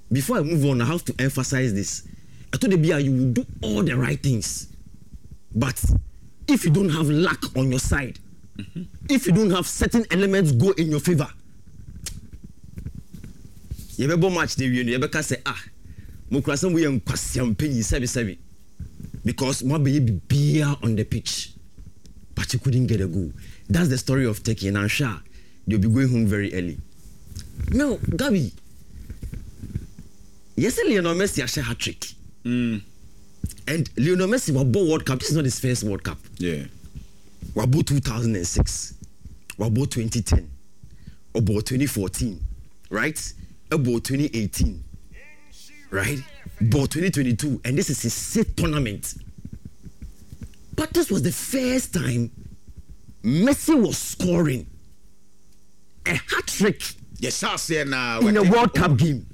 before I move on, I have to emphasize this. I told the BR you will do all the right things, but if you don't have luck on your side, if you don't have certain elements go in your favor, you better match the you better say Mokrasan we am kwasiampe sebi because my baby be on the pitch, but you couldn't get a goal. That's the story of Teki, and I'm sure they'll be going home very early. Now, Gabi, yesterday Lionel Messi had a hat trick. And Lionel Messi was born World Cup. This is not his first World Cup. Yeah. Was born 2006. Was born 2010. Or born 2014. Right? Or born 2018. Right? Born 2022. And this is his 6th tournament. But this was the first time Messi was scoring a hat trick in a World Cup game.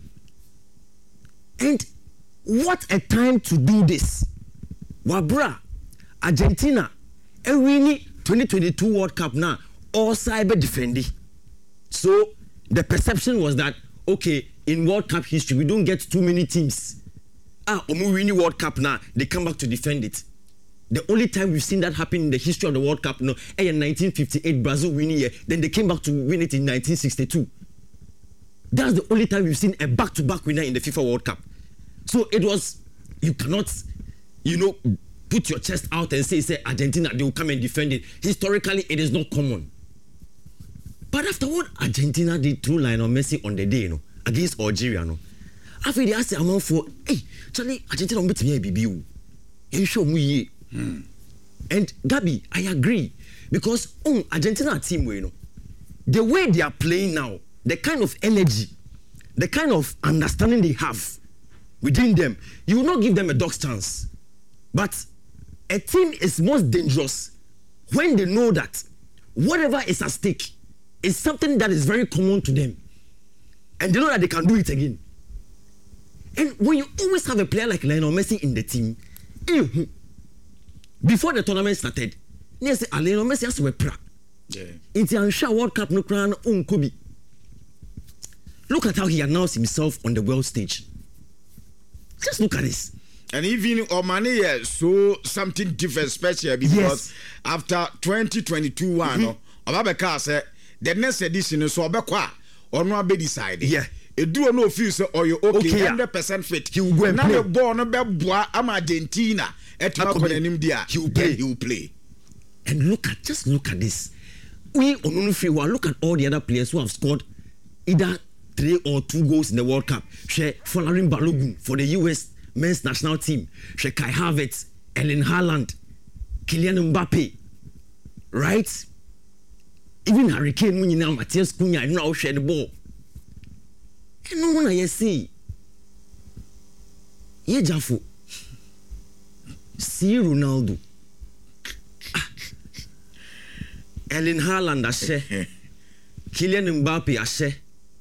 And what a time to do this. Wabra, Argentina, and winning 2022 World Cup now, all cyber defending. So the perception was that, okay, in World Cup history, we don't get too many teams. Winning World Cup now, they come back to defend it. The only time we've seen that happen in the history of the World Cup, in 1958, Brazil winning year, then they came back to win it in 1962. That's the only time we've seen a back-to-back winner in the FIFA World Cup. So it was, you cannot, put your chest out and say Argentina, they will come and defend it. Historically, it is not common. But after what Argentina did through Lionel Messi on the day, against Algeria, after they asked amount for, hey, Charlie, Argentina will be BBU. You show me. And Gabi, I agree. Because Argentina team, the way they are playing now, the kind of energy, the kind of understanding they have within them, you will not give them a dog's chance. But a team is most dangerous when they know that whatever is at stake is something that is very common to them. And they know that they can do it again. And when you always have a player like Lionel Messi in the team, before the tournament started, they say Lionel Messi has to wear pra. It's a World Cup no crown unkobi. Look at how he announced himself on the world stage. Just look at this. And even Omani so something different special because after 2022 Obabeka said the next edition is so Obekwa or no be decided. Yeah. It do no feel so or you okay 100% fit. He will go and now play. Now born Beboa am Argentina. He will play. And just look at this. We look at all the other players who have scored either 3 or 2 goals in the World Cup. Folarin Balogun for the US men's national team. Kai Havertz, Erling Haaland, Kylian Mbappe. Right? Even Harry Kane, Matthias Cunha, now share the ball. And no one I see. Jafo. See Ronaldo. Erling Haaland ashe. Kylian Mbappe ashe.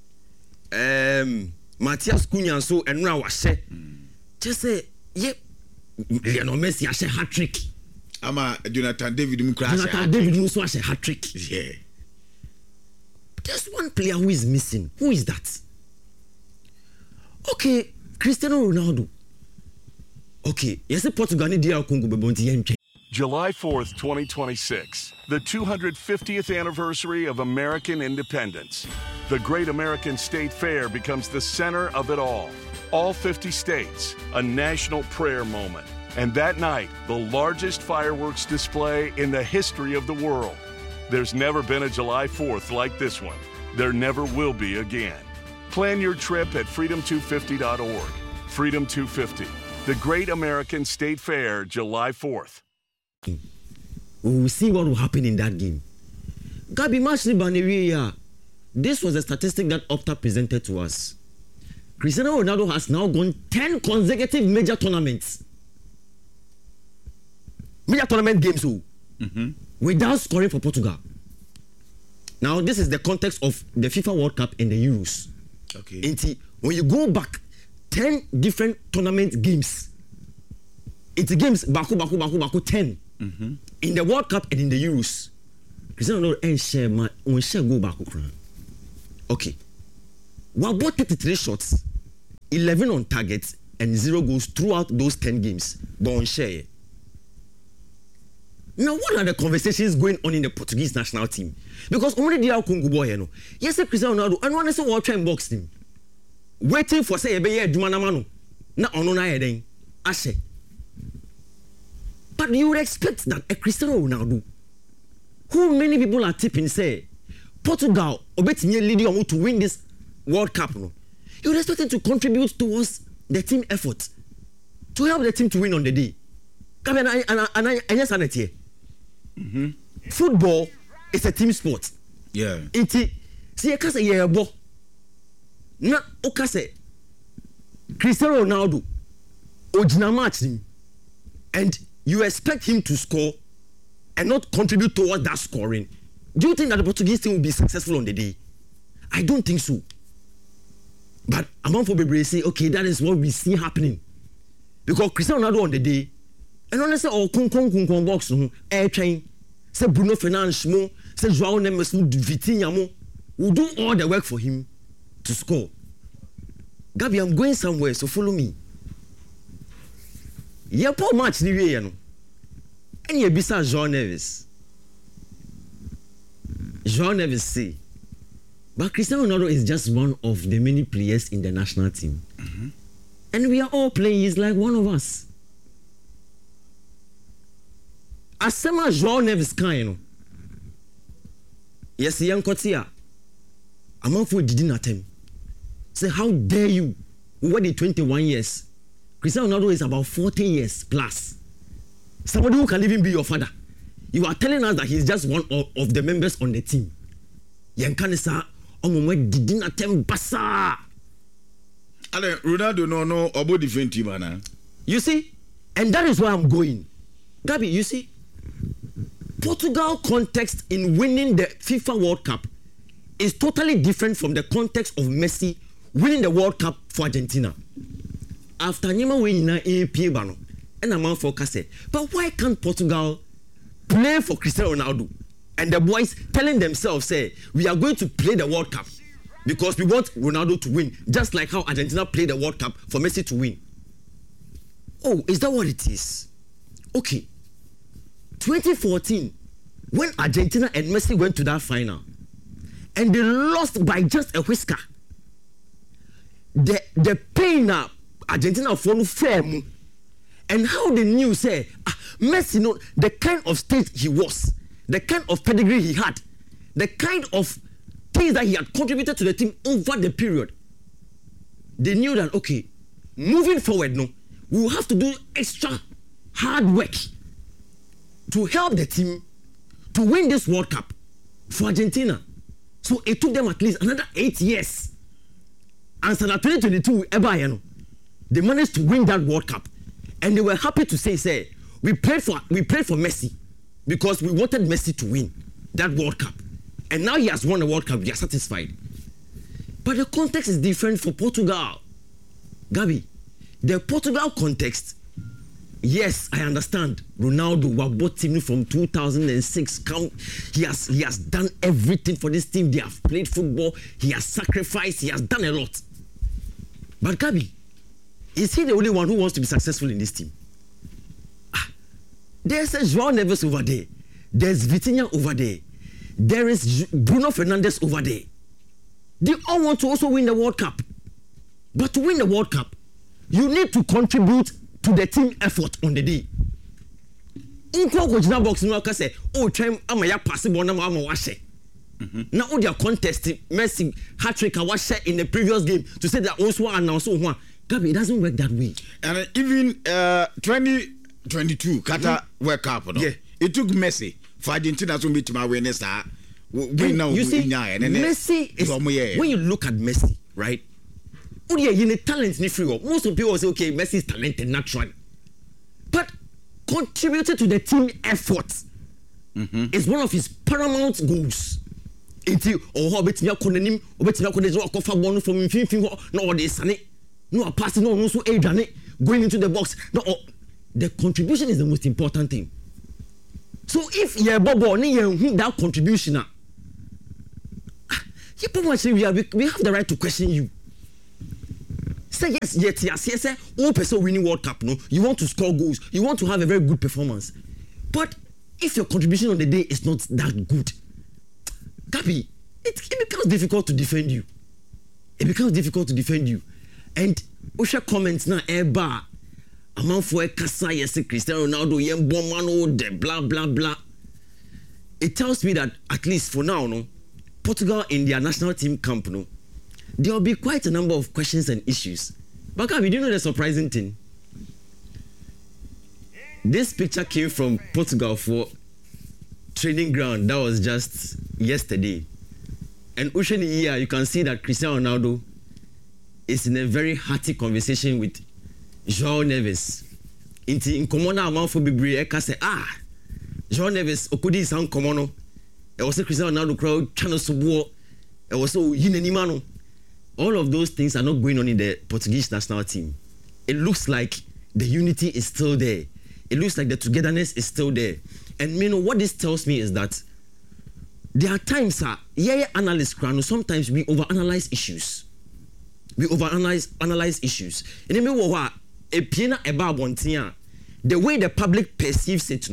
Matthias Cunha so enra washe. Just say Lionel Messi ashe hat trick. Ama Jonathan David Mukra. Jonathan David also ashe hat trick. Yeah. There's one player who is missing. Who is that? Okay, Cristiano Ronaldo. Okay, yes, Portugal ni DR Congo bebonti yenche. July 4th, 2026, the 250th anniversary of American independence. The Great American State Fair becomes the center of it all. All 50 states, a national prayer moment. And that night, the largest fireworks display in the history of the world. There's never been a July 4th like this one. There never will be again. Plan your trip at freedom250.org. Freedom 250, the Great American State Fair, July 4th. We will see what will happen in that game. Gabi Mashli Baneria. This was a statistic that Opta presented to us. Cristiano Ronaldo has now gone 10 consecutive major tournaments. Major tournament games without scoring for Portugal. Now, this is the context of the FIFA World Cup and the Euros. Okay. When you go back 10 different tournament games, it's games baku 10 in the World Cup and in the Euros. Cristiano Ronaldo share go back. Okay. What about 33 shots 11 on target and 0 goals throughout those 10 games. But on share. Now, what are the conversations going on in the Portuguese national team? Because only the Congo boy, yes, Cristiano Ronaldo, and one is a watch and box team. Waiting for say a bear Dumanamano. Not on then. Ashe. But you would expect that a Cristiano Ronaldo, who many people are tipping, say, Portugal, obetting leading to win this World Cup, no? You would expect him to contribute towards the team effort, to help the team to win on the day. Football is a team sport. Yeah. See, I can say, yeah, bo. Na, okay, say, Cristiano Ronaldo, original match him, and you expect him to score and not contribute towards that scoring. Do you think that the Portuguese team will be successful on the day? I don't think so. But among for Bebre say, okay, that is what we see happening. Because Cristiano Ronaldo on the day, and honestly, oh, kung box, air train, say Bruno Fernandes, mo, say Joao Neves, Vitinha, mo, will do all the work for him to score. Gabi, I'm going somewhere, so follow me. Yeah, poor match ni we no. And you bisa Joao Neves. Joao Neves say, but Cristiano Ronaldo is just one of the many players in the national team. Mm-hmm. And we are all playing, he's like one of us. Asema Joao Neves kan, you know. Yes, young Kotia. Amanfo didn't attempt. Say, how dare you? What the 21 years? Cristiano Ronaldo is about 40 years plus. Somebody who can even be your father. You are telling us that he's just one of the members on the team. Yankanisa, Omwe didn't attempt Basa. Ronaldo no about different team, man. You see? And that is where I'm going. Gabi, you see? Portugal context in winning the FIFA World Cup is totally different from the context of Messi winning the World Cup for Argentina. After Nima winning a Piebano, and a man for Casse. But why can't Portugal play for Cristiano Ronaldo? And the boys telling themselves, say, we are going to play the World Cup because we want Ronaldo to win, just like how Argentina played the World Cup for Messi to win. Oh, is that what it is? Okay. 2014, when Argentina and Messi went to that final, and they lost by just a whisker, the pain Argentina for firm, and how the news say Messi, know the kind of state he was, the kind of pedigree he had, the kind of things that he had contributed to the team over the period. They knew that okay, moving forward, no, we will have to do extra hard work to help the team to win this World Cup for Argentina. So it took them at least another 8 years. And so that 2022, they managed to win that World Cup. And they were happy to say, we played for Messi because we wanted Messi to win that World Cup. And now he has won the World Cup, we are satisfied. But the context is different for Portugal. Gabi, the Portugal context, yes, I understand. Ronaldo was bought team from 2006. He has done everything for this team. They have played football. He has sacrificed. He has done a lot. But Gabi, is he the only one who wants to be successful in this team? There's a Joao Neves over there. There's Vitinha over there. There is Bruno Fernandes over there. They all want to also win the World Cup. But to win the World Cup, you need to contribute to the team effort on the day. Unko original box no ka say, oh try amaya pass ball na ma wa share. Now all their contest Messi hat-trick I was share in the previous game to say that also announce one. Gabi, it doesn't work that way. And even 2022 Qatar World Cup, no? Yeah. It took Messi for Argentina to meet my winners. You see, Messi is, when you look at Messi, right? Oh yeah, you need talent in free. Most of people say, okay, Messi is talented naturally, but contributed to the team effort is one of his paramount goals. Until how bet me akonanim, bet me akonanim okofa ball from finfin no dey sane, no passing no so edwane going into the box. No, the contribution is the most important thing. So if you bobo ni you that contribution we have the right to question you. say yes, all person winning World Cup, no, you want to score goals, you want to have a very good performance. But if your contribution on the day is not that good, Gabi, it becomes difficult to defend you. It becomes difficult to defend you. And Osha comments now, bar, a man for a Kasa, yes, Cristiano Ronaldo, yem bomano, de blah blah blah. It tells me that at least for now, no, Portugal in their national team camp, no, there will be quite a number of questions and issues. But Gabi, do you know the surprising thing? This picture came from Portugal for training ground. That was just yesterday. And Usheni here, you can see that Cristiano Ronaldo is in a very hearty conversation with João Neves. In Komona amount for Bibri, Eka say, João Neves, Okudi is on Komono. It was a Cristiano Ronaldo crowd, Channel Subo, it was so Yinenimano. All of those things are not going on in the Portuguese national team. It looks like the unity is still there. It looks like the togetherness is still there. And you know what this tells me is that there are times, analysts, sometimes we overanalyze issues. We overanalyze issues. And then the way the public perceives it,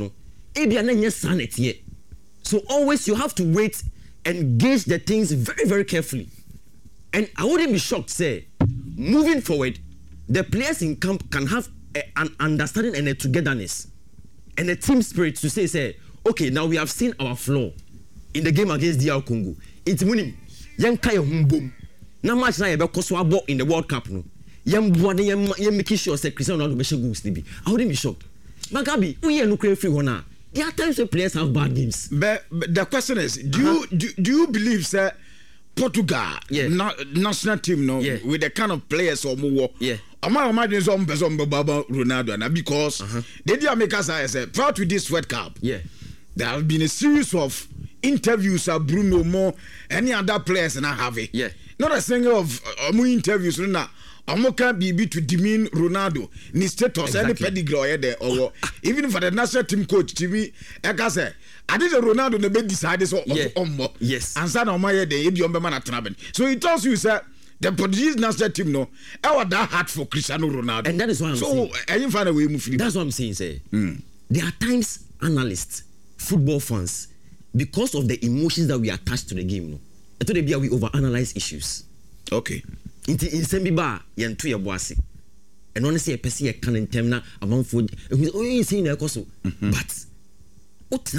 so always you have to wait and gauge the things very, very carefully. And I wouldn't be shocked, say, moving forward, the players in camp can have an understanding and a togetherness and a team spirit to say, okay, now we have seen our flaw in the game against DR Congo. It's winning. Young Kaya Humbum. Now much like about Kosovo in the World Cup. No. Young Boade, young making sure that Cristiano Ronaldo will go sleepy. I wouldn't be shocked. But Gabi, we are no free one now. There are times when players have bad games. But the question is, do you believe, sir, Portugal national team with the kind of players or more? Yeah. I'm imagine some person Baba Ronaldo and because they did make us say prior to this World Cup. Yeah. There have been a series of interviews of Bruno Mo, any other players and I have it. Yeah. Not a single of interviews now. I'm can't be to demean Ronaldo, ni status, any pedigree there, or even for the national team coach, TV, like I say, I did a Ronaldo the bed decided so yes. And son of my day, you man at Traben. So he tells you, sir, the Portuguese national team no, I was that hard for Cristiano Ronaldo. And that is what I'm saying. So I didn't find a way move. That's what I'm saying, sir. There are times analysts, football fans, because of the emotions that we attach to the game, no, I thought we overanalyze issues. Okay. In Sembiba, Yantu Yabuasi. And honestly, a person can in Temna among food. You see, but what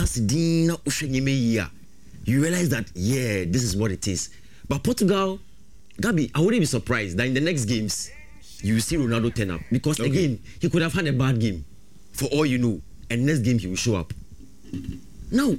you realize that, this is what it is. But Portugal, Gabi, I wouldn't be surprised that in the next games, you will see Ronaldo turn up. Because again, he could have had a bad game, for all you know. And next game, he will show up. Now,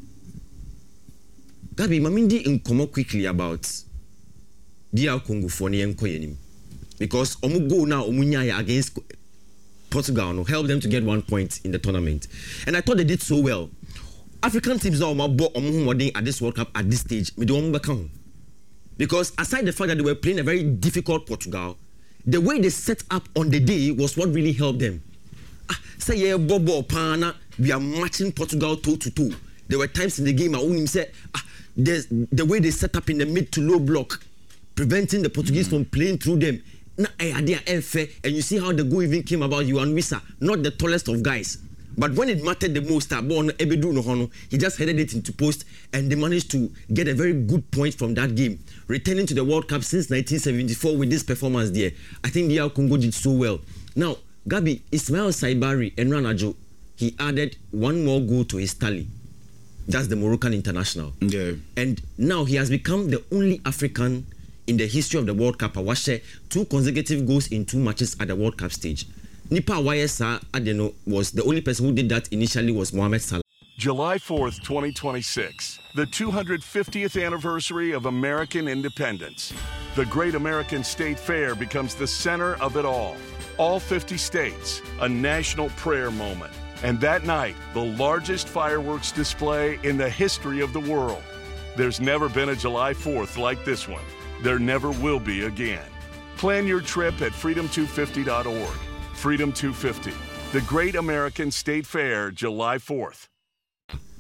Gabi, Mamindi in quickly about DR Congo for Nyenko, because Omu go now Omunya against Portugal no, help them to get 1 point in the tournament. And I thought they did so well. African teams now at this World Cup at this stage, because aside the fact that they were playing a very difficult Portugal, the way they set up on the day was what really helped them. Say Bobo Pana, we are matching Portugal toe to toe. There were times in the game I only said the way they set up in the mid to low block, preventing the Portuguese from playing through them. And you see how the goal even came about. Yohan Wissa, not the tallest of guys, but when it mattered the most, he just headed it into post, and they managed to get a very good point from that game, returning to the World Cup since 1974 with this performance there. I think DR Congo did so well. Now, Gabi, Ismail Saibari and Ranajo, he added one more goal to his tally. That's the Moroccan international. Yeah. And now he has become the only African in the history of the World Cup to watch 2 consecutive goals in 2 matches at the World Cup stage. Nipa Wayesa Adeno was the only person who did that initially was Mohamed Salah. July 4th, 2026, the 250th anniversary of American independence. The Great American State Fair becomes the center of it all. All 50 states, a national prayer moment. And that night, the largest fireworks display in the history of the world. There's never been a July 4th like this one. There never will be again. Plan your trip at freedom250.org. Freedom 250, the Great American State Fair, July 4th.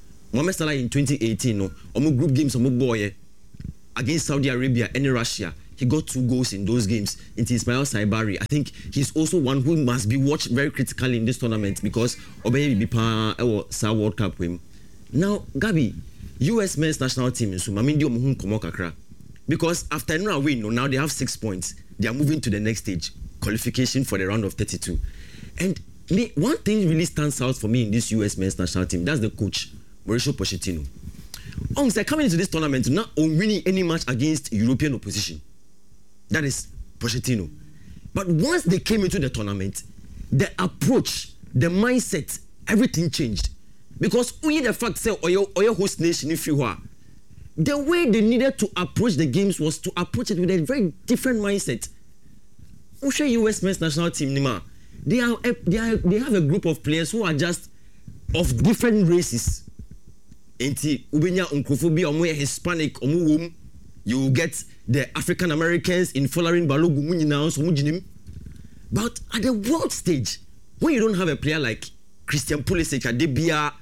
Mohamed Salah in 2018, no, group games boy against Saudi Arabia and Russia. he got 2 goals in those games. Into Ismail Saibari, I think he's also one who must be watched very critically in this tournament because Obey Bipa Sa World Cup win. Now, Gabi, US men's national team so Mamindi Omuhun Komokakra. Because after a win, now they have 6 points. They are moving to the next stage, qualification for the round of 32. And one thing really stands out for me in this US men's national team, that's the coach, Mauricio Pochettino. They're coming into this tournament not winning any match against European opposition. That is Pochettino. But once they came into the tournament, the approach, the mindset, everything changed. Because only the fact say Oyo host nation if you are, the way they needed to approach the games was to approach it with a very different mindset. Usha US men's national team Nima, they have a group of players who are just of different races. Enti ubenya unkrofobia omo Hispanic omo wom, you get the African Americans in following Balogu munyina so mujinim. But at the world stage, when you don't have a player like Christian Pulisic at Debia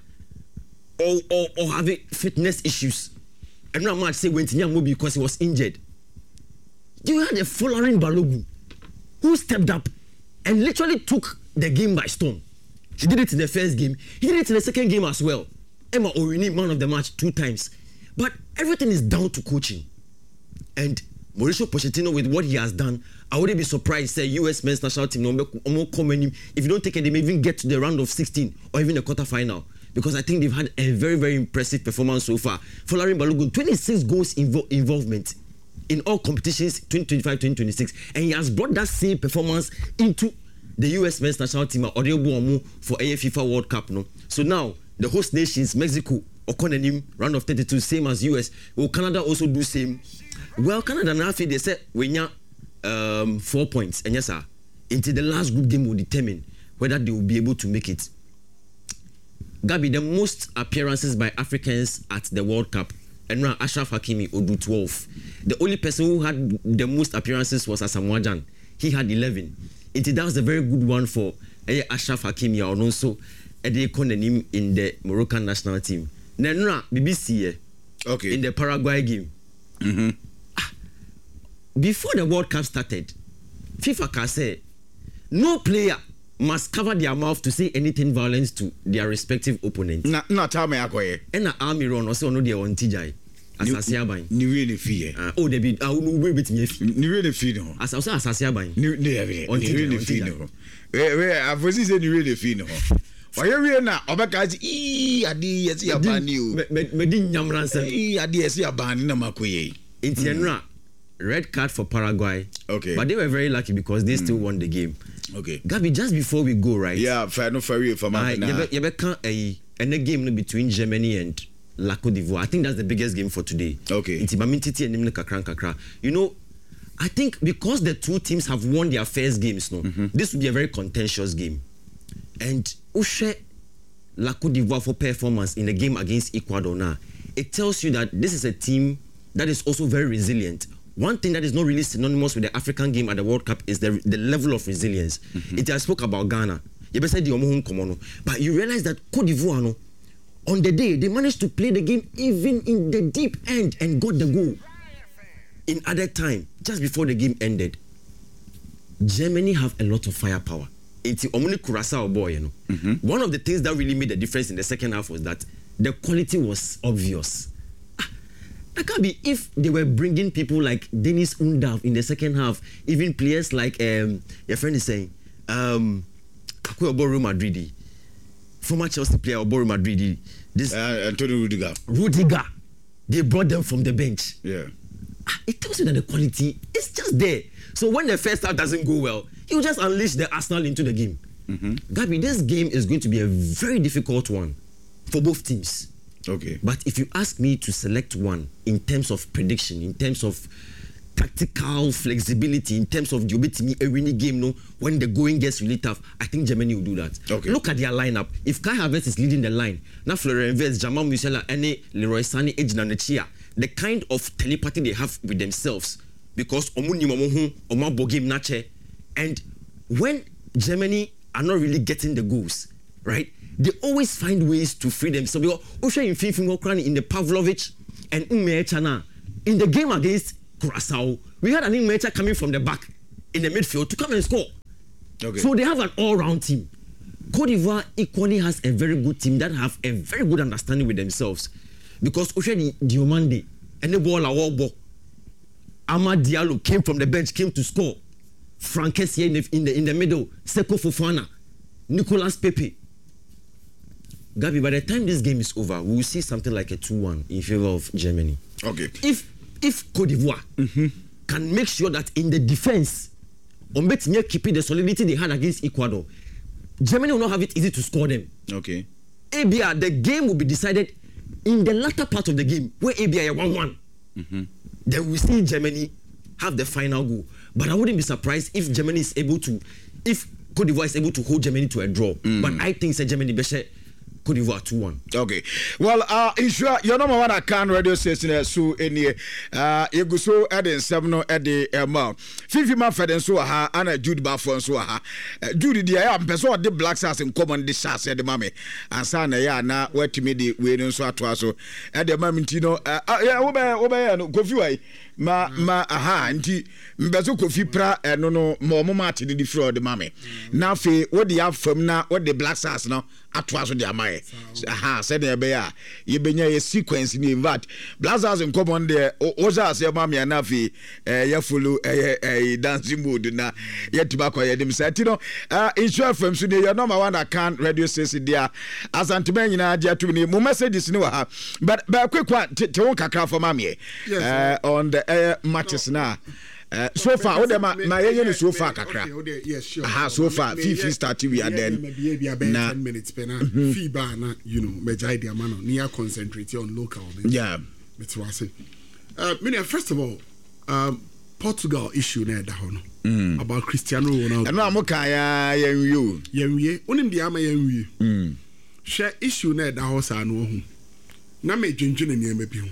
or having fitness issues, and not much say went in because he was injured. You had a following Balogu who stepped up and literally took the game by storm. He did it in the first game. He did it in the second game as well. Emma Orini, man of the match 2 times. But everything is down to coaching. And Mauricio Pochettino, with what he has done, I wouldn't be surprised, say, US men's national team, if you don't take it, they may even get to the round of 16 or even the quarterfinal. Because I think they've had a very, very impressive performance so far. Following Balogun, 26 goals involvement in all competitions, 2025, 2026. And he has brought that same performance into the US men's national team for FIFA World Cup. No? So now, the host nations, Mexico, Okonenim, round of 32, same as US. Will Canada also do same? Well, Canada now they said we need 4 points. And yes, sir, until the last group game will determine whether they will be able to make it. Gabi, the most appearances by Africans at the World Cup, and now Ashraf Hakimi Odu 12. The only person who had the most appearances was Asamoah Gyan. He had 11. That was a very good one for Ashraf Hakimi and also Ede Konenim in the Moroccan national team. Nenra BBC in the Paraguay game. Mm-hmm. Before the World Cup started, FIFA can say no player must cover their mouth to say anything violent to their respective opponents. Na tell me akoye. Na army run or so no dey on tijai. Asase aban. Ni really fear. Oh they be we bit me fi. Ni really fear no. As also asase aban. Ni really fear no. We avosi say ni really fear no. Why we na obeka ji ade yesi abani o. Me di nyamransa. Ade yesi abani na makoye. Intienra red card for Paraguay. Okay. But they were very lucky because they still won the game. Okay. Gabi, just before we go, right? Yeah, fair no fair for my a game between Germany and La Côte d'Ivoire. I think that's the biggest game for today. Okay. You know, I think because the two teams have won their first games, this will be a very contentious game. And Ushe La Côte d'Ivoire for performance in the game against Ecuador now, it tells you that this is a team that is also very resilient. One thing that is not really synonymous with the African game at the World Cup is the level of resilience. It has spoke about Ghana. But you realize that Côte d'Ivoire, on the day, they managed to play the game even in the deep end and got the goal. In other time, just before the game ended, Germany have a lot of firepower. It's only Curaçao boy, One of the things that really made the difference in the second half was that the quality was obvious. That can be if they were bringing people like Dennis Undav in the second half, even players like your friend is saying, Kakwe Oboro Madridi, former Chelsea player Oboro Madridi, this Antonio Rudiger, they brought them from the bench. Yeah. It tells you that the quality is just there. So when the first half doesn't go well, you just unleash the Arsenal into the game. Gabi, this game is going to be a very difficult one for both teams. Okay. But if you ask me to select one in terms of prediction, in terms of tactical flexibility, in terms of the obetimi a winning game, when the going gets really tough, I think Germany will do that. Okay. Look at their lineup. If Kai Havertz is leading the line, now Florian Wirtz, Jamal Musiala, and Leroy Sané, Ejina Nechia, the kind of telepathy they have with themselves, because and when Germany are not really getting the goals, right? They always find ways to free themselves. Because in the Pavlovich and Ume Chana, in the game against Curaçao. We had an inmaker coming from the back in the midfield to come and score. Okay. So they have an all-round team. Cote d'Ivoire equally has a very good team that have a very good understanding with themselves. Because Oshé Diomande and the ball ball. Amad Diallo came from the bench, came to score. Frankessie in the middle. Seko Fofana. Nicolas Pepe. Gabi, by the time this game is over, we will see something like a 2-1 in favor of Germany. Okay. If Cote d'Ivoire can make sure that in the defense, Ombetinye keeping the solidity they had against Ecuador, Germany will not have it easy to score them. Okay. ABR, the game will be decided in the latter part of the game, where ABR 1-1. Then we see Germany have the final goal. But I wouldn't be surprised if Germany is able to, if Cote d'Ivoire is able to hold Germany to a draw. But I think it's Germany Beshe Cote d'Ivoire 2-1. Okay. Well, insure your number one account radio station so any you so at the 7 at the amount. 50 man fed and so ha and Jude Baffon so ha. Judy the I am person the black stars in common the shots at the mommy. And sana ya na where to me the way so at so at the moment you know yeah obey no go view ma aha nti mbezo kofi pra no mo mate the fraud the mommy. Now fe what the have from na what the black stars no atwa so the amaye aha said there be a ye benya ye sequence ni invert blazers in common there oza say mama ya na fe ye follow dancing mode na ye tobacco ye dem say no insure from so your number one account radio station there asantime nyina dia to ni mo messages ni wa ha but quick one te won kakra for mama on the matches na so far what my so far kakra yes sure so far FIFA start we are then na 10 minutes pena FIBA na you know majai dia man near concentrate on local yeah it was first of all Portugal issue na da ho no about Cristiano Ronaldo no amoka ya yenwie onim dia ama yenwie share issue na da ho sa no hu na me dwendwene ne ma bi hu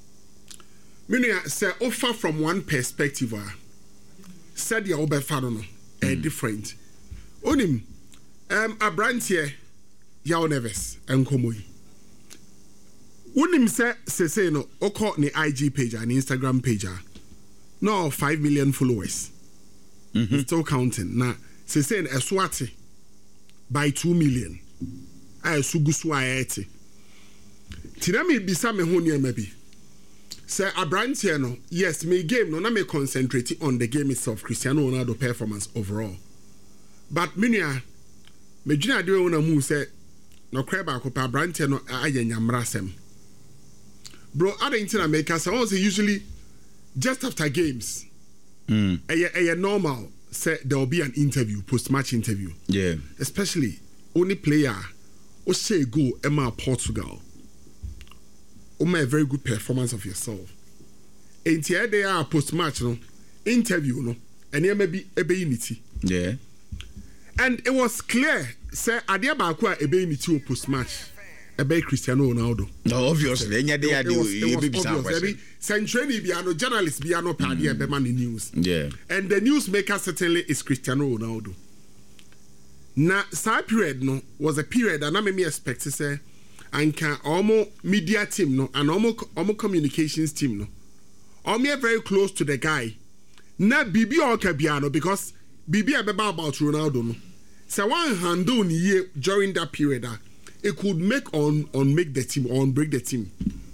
say offer from one perspective said the obefa no different onim abrantie ya nervous enkomo yi onim say no oko ni IG page and Instagram page no 5 million followers still counting na say no eswate by 2 million sugusu ayete tinami bisa me ho ne ma bi. Sir Abrantier no, yes, me game no na me concentrate on the game itself, Cristiano Ronaldo performance overall. But minia me jina de wona mu say no creba ko pa Abrantier no aye nyamrasem. Bro, other thing I make us also usually just after games. A normal say there will be an interview, post-match interview. Yeah. Especially only player o say go Emma Portugal. A very good performance of yourself. And here they are post-match no interview no and here maybe a unity. Yeah. And it was clear say adia ba ko a unity post-match ebe Cristiano Ronaldo. No obviously enya dey be bisa century biano journalist biano padi ebe man news. Yeah. And the newsmaker certainly is Cristiano Ronaldo. Na that period no was a period and I me expect to say anka omo media team no and omo communications team no omo very close to the guy na bibi okabiano because bibi abeba about Ronaldo no so one handle ni during that period it could make make the team or break the team.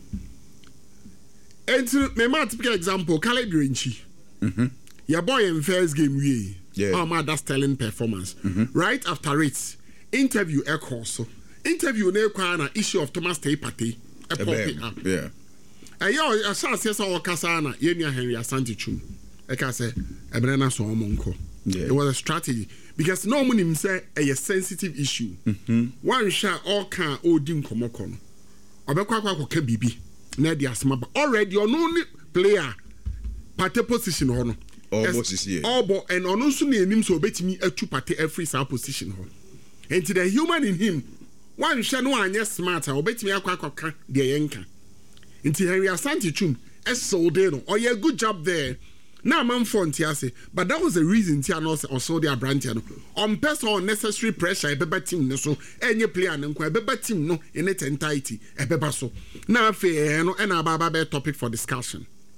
And me ma typical example Caleb Rinchi your boy in first game we that's stellar performance right after it interview so interview na na issue of Thomas Partey pop yeah I saw say kasa na yenia Henry Asante Chum I say ebrena so omonko it was a strategy because no money say a sensitive issue one shot all can odin komoko no obekwa kwa ka bibi na dia asma already on only player Partey position ho no almost is here obo and ono so na enim so obetimi atu Partey every side position ho and the human in him one shall no one smart or bet me a quack the yenka. Into Henry Asante Chum, Soldeno, or a good job there. Now, man, Fontiase, but that was the reason Tianos or so their Brantiano. On personal necessary pressure, a beba team, so any player and a beba team, no, in its entirety, a bebaso. Now, fair, no, and a baba topic for discussion.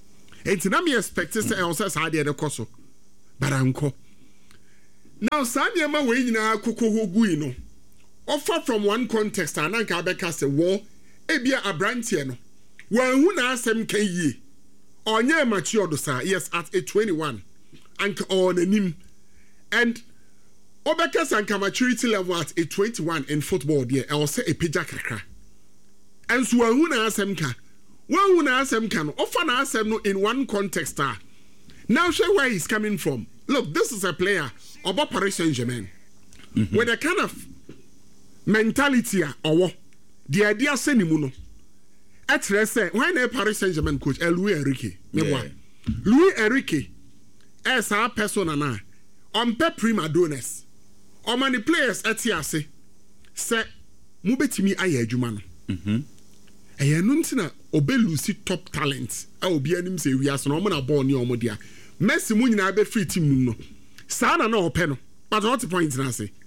enti na me expect say e say saa de kɔ so baranko now saa de ma we nyina kokko hogui no offer from one context ananka abeka say wo ebia abrantie no wanhu na asem kan yie onye mature sa yes at a 21 and on anim and obeka sanka maturity level at a 21 in football there I will say a pija kakra and so wanhu na asem ka wanhu na asem ka no offer na asem no in one context now show where he's coming from. Look, this is a player of Paris Saint-Germain with a kind of mentality or the idea senimuno at rest when a Paris Saint-Germain coach Louis Enrique Louis Enrique as our persona na on pe prima donors or many players at yase say mubetimi aye adwuma no nuntina obelusi top talent obi anim say we as no mo na ball ni omo dia Messi mu nyina be free team no saa na ope no but what point na say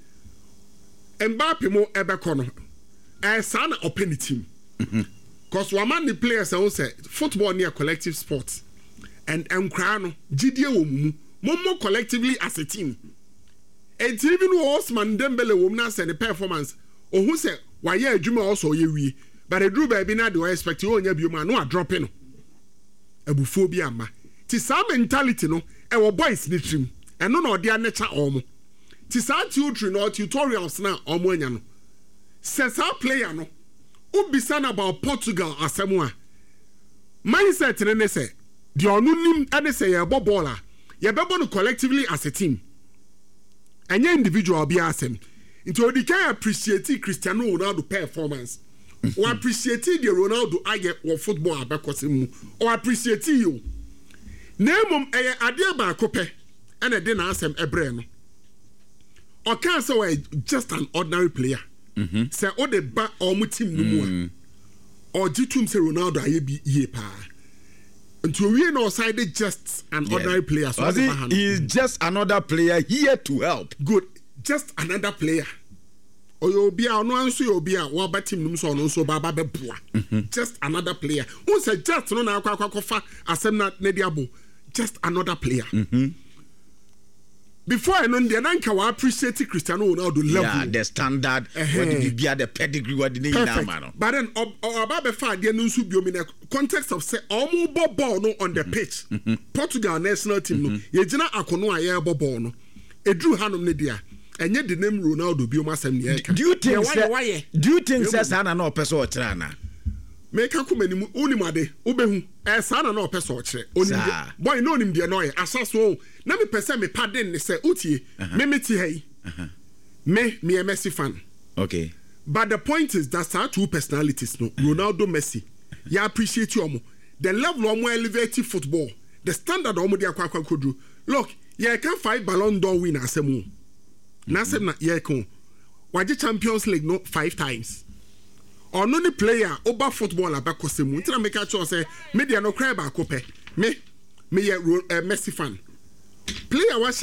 Mbappe mo ebekọ no saa na ope ni team cause one the players say football near collective sport and nkra no gidie wo mu collectively as a team and even Osman Dembele wo na say the performance who say why adwuma also ye wie but the drew baby na dey expect you onya bioma no a drop no abufuo bi ama ti sa mentality no e wo boys ni trim eno na odi anecha omo ti sa tutorials na omo anya no se sa player no ubisa na about Portugal asemu a mindset ne say the onu nim ane say ye bo ball a ye be no collectively as a team anya individual bi asem nti odi kan appreciate Cristiano Ronaldo performance or appreciate the Ronaldo aye wo football abekosemu or appreciate you Nemum ade ba kope ene de na asem ebre no. O kan say we just an ordinary player. Say o de ba o mu team no mu a. O jitum say Ronaldo aye bi ye pa. Until we no side just an ordinary player so he is just another player here to help. Good. Just another player. O yo bia no anso yo bia wa ba team no so no so ba be boa. Just another player. Who say just no na akwa fa asem na ne abo. Just another player. Before I know the Nanka will appreciate Cristiano Ronaldo level. Yeah, the standard. What did you be at the pedigree? What did you know? But then, about the fact that you should be in the context of say, almost ball no on the pitch. Portugal national team no. Yejina akono aye ball no. Edru hanom ne dia. And yet the name Ronaldo be masem ne. Do you think says Sana no person or trana? Make a come any unimade, Ubehu, as son and no person. Boy, no him, dear noy, assassin. Let me person me pardon, they say, Uti, Memeti hey, me a Messi fan. Okay. But the point is that's our two personalities, no Ronaldo Messi. Ya appreciate you, the level of more elevated football, the standard of Modia Kwakwa could do. Look, yeah, I can't fight Ballon d'Or winner, Semu. Nasem na Yeko. Why the Champions League no 5 times? Or no the player over football abako semu ntina make sure say media no cry ba kope me Messi fan player was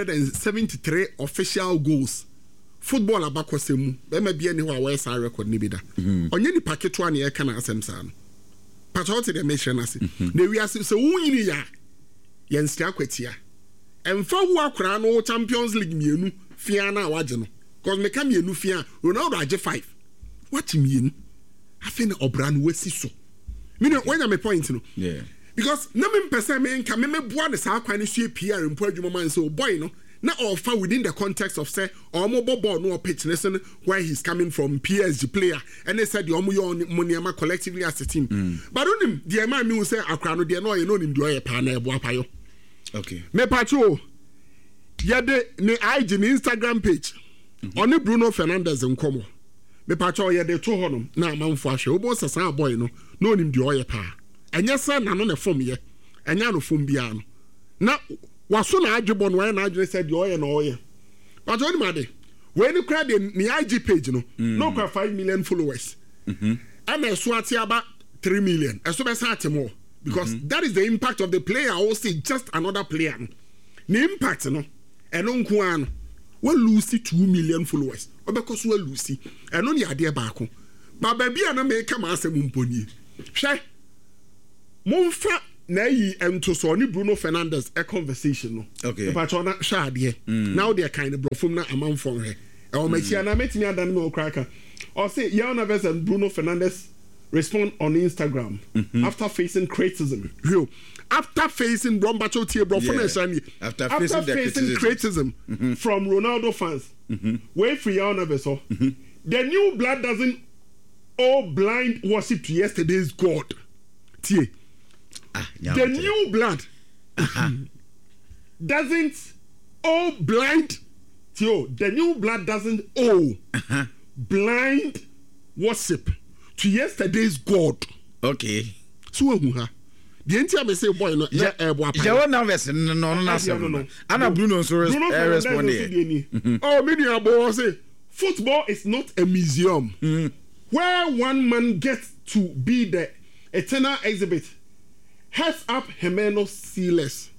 973 official goals football abako semu be ma bia ni ho a we sa record ni bi da onye ni packet one e kana asem sa no patriotic de mention ase na wi ase se wunyini ya yensia kwatia emfa wu akra no Champions League mienu fia na waje no cause me kam mienu fia Ronaldo age 5. What you mean? I think Obran wesi so. Me know when my point no. Yeah. Because na me person me nka me boa de sa kwan so PR mpo adwuma man so boy no na offer within the context of say omo ball no pitch listen where he's coming from PSG player and they said the omo yo money collectively as a team. But onim the man me say akra no de no you know him do e pa na e boa pa yo. Okay. Me pacho ye de ne IG ne Instagram page. Oni Bruno Fernandes nkomo. Me pacho ye de to honom na amanfo ahwe obo sesa boy no na onim de oye pa enye se na no ne fom ye enya no fom bia no na waso na adwebo no na adwene se de oye na oye but oni made we ni kra de ni IG page no no kwa 5 million followers and so ati aba 3 million eso be sa atemo because that is the impact of the player also just another player the impact no eno nko an we lose 2 million followers obekọ so lose eno ne ade baako ba bia na me ka ma asem mponi hwe momfa na yi ento so ni Bruno Fernandes a conversation no okay but na hwa ade now they kind of brofum na amanfo he e o machia na metimi adan me okraka or say Yao Neves and Bruno Fernandes respond on Instagram after facing criticism. After facing Brombacho Tie Brofone after facing criticism from Ronaldo fans. Wait for Yao Neves. The new blood doesn't owe blind worship to yesterday's God. Tie. The new blood doesn't owe blind. Tio, the new blood doesn't owe blind worship to yesterday's God. Okay. So who ha? The entire say boy no Yao Neves no. Ana Bruno so respond. Oh, media boy say football is not a museum where one man gets to be the eternal exhibit. Heads up Hemeno Sealess.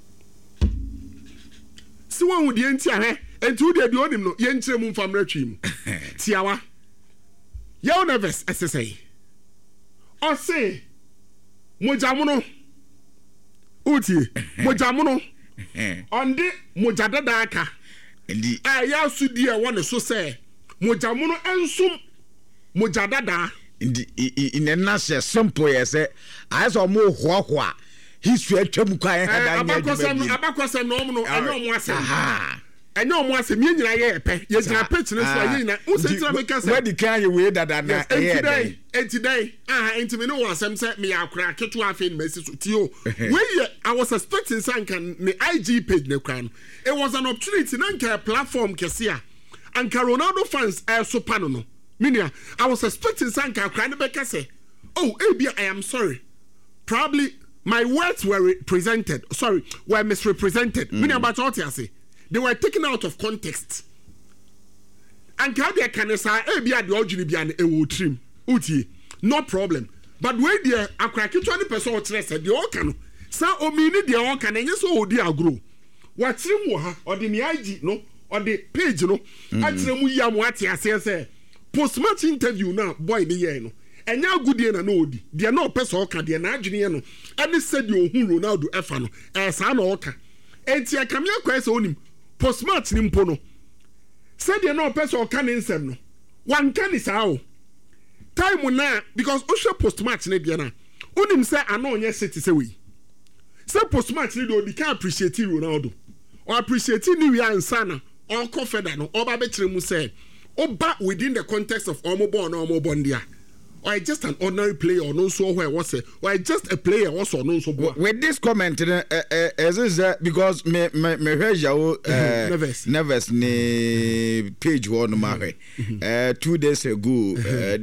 See one with the entire and to the odim no yentrem from retrim. Tiawa. Yao Neves SSA. Or say Mojamuno Uti Mojamuno on the Mojadadaka. I also dear one so say Mojamuno and some Mojadada. In a nutshell, simple as I saw more hua. History Chamukai Abacos nominal. I know more. I know more. Meaning I pay. Yes, I pitch this. Where the can you wait that and today, and to me, no one said me, I'll crack it to have in message to you. Where I was expecting some can the IG page no crown. It was an opportunity, non platform, Cassia and Ronaldo fans are so panel. Minia, I was expecting Sanka Cranbecker say, oh, AB, I am sorry. Probably my words were were misrepresented. Minia, but what I say, they were taken out of context. And Kadia can say, AB, the original be an trim. Uti, no problem. But where dear, I crack 20% or less at the Orcano. So, o meaning the Orcan and yes, oh, dear, grow. What's him or the IG, no, on the page, no, I tell you, what I say. Post-match interview now, boy, the year no. And now good year no di. They are no person oka. They are not junior no. And they said you who Ronaldo Efano. As an oka. And tia kamia kwese onim. Post-match nimpono. Said they are no person oka ninsem no. One can is how. Time na because Osha post-match ne diana. Onim say ano onye city say we. Say post-match ne do di can appreciate Ronaldo. Or appreciate ni wi ansana. Or confederate no. Or ba betire mu say. Oba within the context of Omobo or just an ordinary player or no so where was it or just a player also no so with this comment because me Neves ne page one marry 2 days ago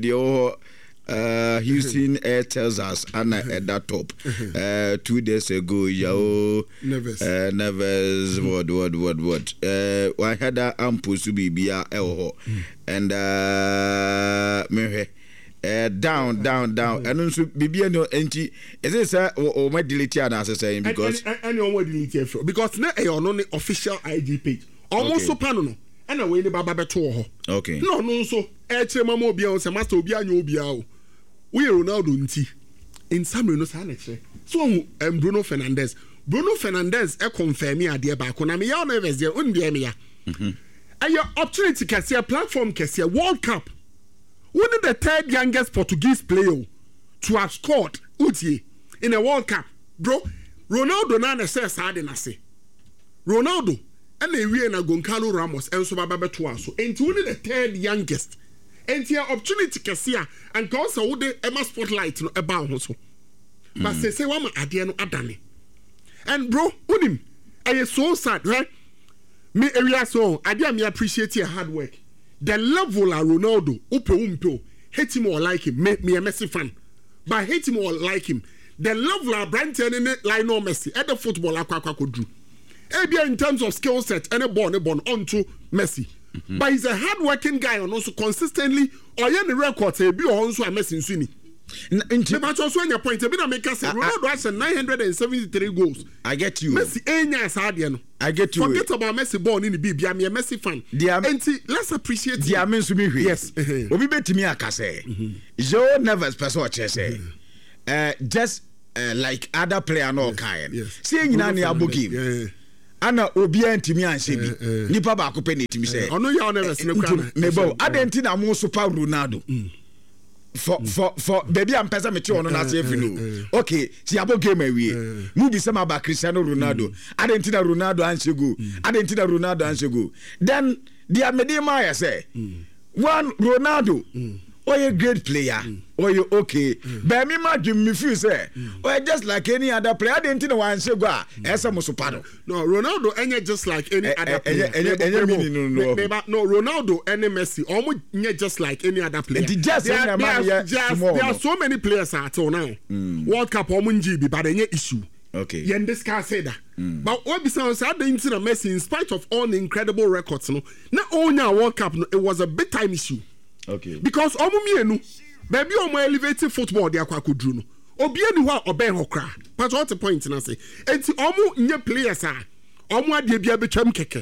the Houston Air tells us Anna at that top 2 days ago Yao Neves what I had a ample to be and down and also Bibi no enti is this or my delete as saying because and you want delete because now you on the official IG page almost so panel and away the baba beto okay no so mama obi o se master obi anyo obi a we Ronaldo nti in summary no sa na kire so Bruno Fernandes e confirm me ade ba ko na me Yao Neves there on dey me ya ayo opportunity kase platform kase World Cup one of the third youngest Portuguese player to have scored Utie in a World Cup bro Ronaldo na say sad na say Ronaldo and we na Goncalo Ramos and so baba beto so enti one of the third youngest and here opportunity kase and cause wo de Emma spotlight no eba ho so but say wa ma ade no adane and bro unim I so sad right me area so ade me appreciate your hard work the level of Ronaldo umpo hate him or like him me a Messi fan but hate him or like him the level of Brighton in Lionel Messi at the football akwa do ebia in terms of skill set and a born onto Messi. But he's a hard-working guy and also consistently or the record be also a Messi Sweeney. But also on your point, Ronaldo has 973 goals. I get you. Messi Enya I get you. Forget about Messi born in the BB. I'm a Messi fan. Let's appreciate the Amen me. Yes. Obi bet me akase. Yao Neves person what say. Just like other player no kind. Yes. See nyina ne abo game. Ana obia ntimi anhye bi. Nipa ba ko pe na ntimi say. Ono ya never seen kwa. Mebo, adenti na mo super Ronaldo. For baby am pesa me ono na say no. Okay, si abo game awie. Mu bi sama ba Cristiano Ronaldo. Adenti na Ronaldo anhye go. Adenti na Ronaldo anhye go. Then the Medema ya say. One Ronaldo. Or a great player, or you okay. But me imagine me feel say, or just like any other player. I didn't know one say go. As a musopado. No, Ronaldo any just like any other player. No, Ronaldo any Messi. Almost just like any other player. There are so many players at all now. World Cup almost GB, but any issue. Okay. Yeah, this guy said that. But what besides that, the internet Messi, in spite of all the incredible records, no, not only a World Cup, it was a big time issue. Okay. Because omumienu baby omo elevated football dey akwa kodru no obienu ho oben hokra but what the point na say enti omo nye players a omo ade bia betwam keke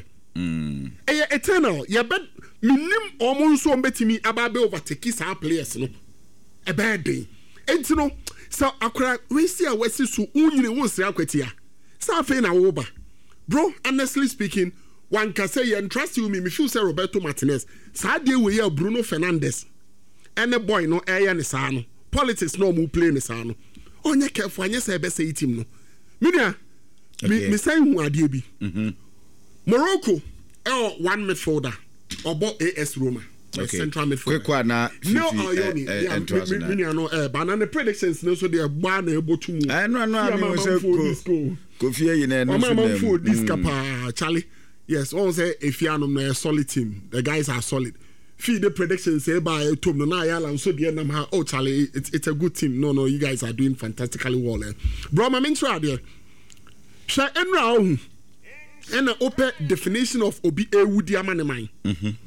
eternal ye bet minim omo nso ombetimi ababe overtake sa players no e bad day enti no so akra we see a wesi so unyine won sira kwatia sa fe na wo ba bro honestly speaking one can say you trust you me feel say Roberto Martinez Sadia we hear Bruno Fernandes any boy no air ni sa no politics no mu play ni sa no onye careful anya say be say team no media me say hu ade bi Morocco one midfielder obo AS Roma central midfielder quick na no media no banana predictions no so dey gba na ebotu mu no I mean say Kofi yin na no so this kapa Charlie. Yes, all say if you are a solid team, the guys are solid. Feed the predictions say by Tom no na so the end oh Charlie, it's a good team. No, you guys are doing fantastically well. Bro, my main try there. Sha enra ohu. And an open definition of obi ewudi amane man.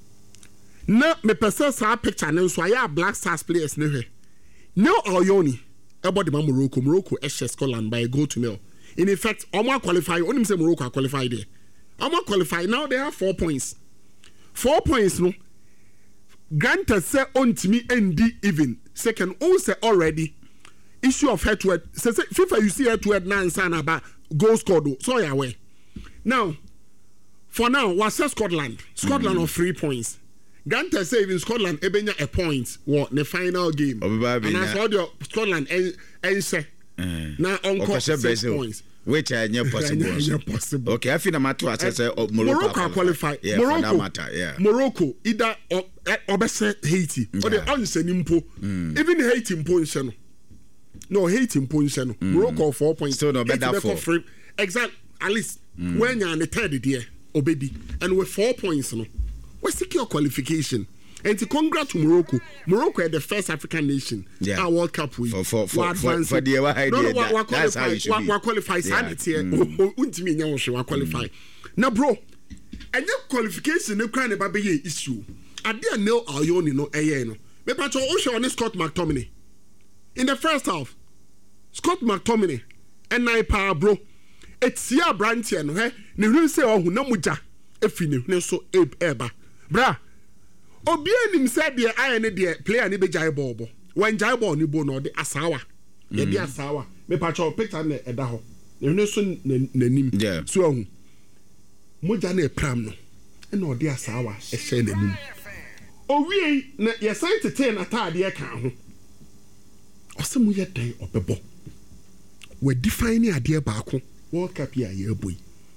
Na me person sa picture na so ya Black Stars players ne hwe. No Oyoni about the Morocco Scotland by a goal to nil. In effect, Omo qualify, only say Morocco qualify there. I'm not qualified now. They have 4 points. 4 points, no. Granted, say on to me ND even second. Also already issue of head to head. Say FIFA you see head to head now and sign about goal scored. So yeah, way. Now, for now, what's Scotland? Scotland on 3 points. Granted, say even Scotland ebenya a point. What the final game? And I saw the Scotland and say now on 6 points. Which are not possible. Okay, I feel I'm to assess Morocco qualify. Yeah, Morocco either obese Haiti or the onsen impo. Even Haiti impo no Haiti impo Morocco 4 points. So no better for exact at least when you're on the third year obedi and with 4 points no. We secure qualification. And to congrats to Morocco. Morocco is the first African nation our World Cup win. For the idea. That's how it should be. Qualify sanity. Qualify. Now, bro, and your qualification no kind of baby issue. I didn't know Ayoni no no. Me pacho Osho on Scott McTominay. In the first half, Scott McTominay and I power bro. It's ya branch no he. Ne hu say oh na muja. Efini ne so eba. Bra. Obi anim said the iron the player ni be jai ball when jai ball ni bo no de asawa ye de asawa me patcho picture na eda ho ne so nanim so ahu moja na pram no e na de asawa e hye nanim owie na ye sign to ten atade e kan ho osemu ye dan obebo we define ade baako World Cup ya ye boy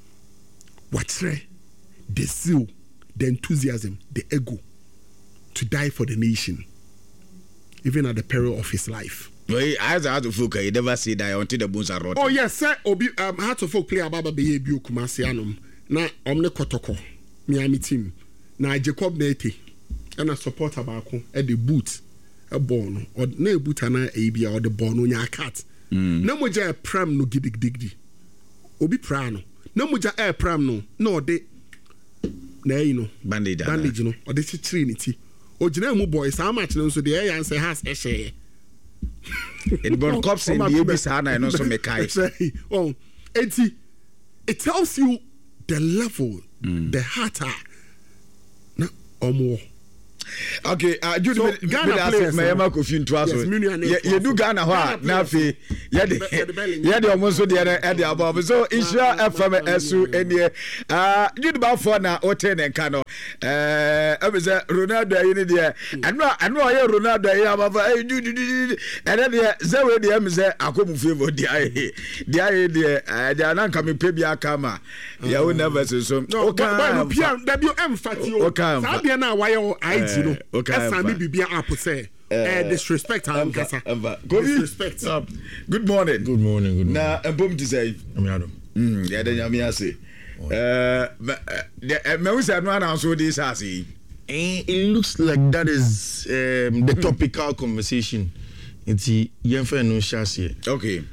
watre the zeal the enthusiasm the ego to die for the nation, even at the peril of his life. Well, as a folk, you never see that until the bones are rotten. Oh yes, sir. Obi Heart of Folk player Baba be Bio Kumasianum. Na omne kotoko Miami team. Na Jacob Nete and a supporter bako at the boot a born or ne boot ana abia or the born on your cat. No moja pram no gidig digdi. Obi prano. No moja air pram no de na you know bandage no or the trinity. Ojina mu boys how much no so the air answer has a share. It born cops in the abis and no so mekai. Oh, it tells you the level, the heart na omo. Okay, Jude, So, Ghana players, Mayama Kofi Ntwaso. yes, Minu and You do Ghana Ghana ho na fe. players. Yede almost dey dey above. So Isha FM esu enie. Jude ba for na hotel en ka no. Abeze Ronaldo ayi ne dey. Anu aye Ronaldo ayi abava. Jude. And then ze we dey am say akomu favor dey aye. Dey aye dey. Dey na nka me pe bia kama. Ya we never so. No, but Pierre, W.M. Okay. Sabia na why IT no. Okay. Esami bibia app say disrespect and kasa. Disrespect. Good morning. Good morning. Na empom to say. Amiado. Ya den yami ase. Me we say no announce this as It looks like that is the topical conversation. It's Yenfe no shase. Okay.